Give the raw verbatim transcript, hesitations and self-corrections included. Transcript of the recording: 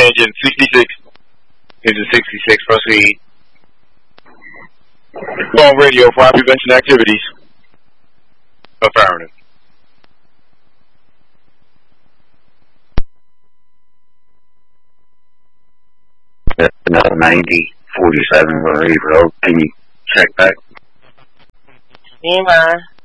engine sixty-six. Engine sixty-six, proceed. Phone radio for prevention activities. Affirmative. Another ninety forty-seven River Road. Can you check back? Stand by.